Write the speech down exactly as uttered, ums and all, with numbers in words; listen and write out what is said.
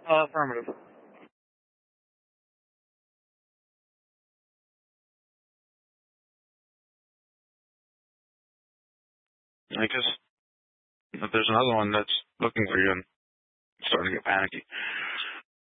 Uh, affirmative. I guess if there's another one that's looking for you, I'm starting to get panicky.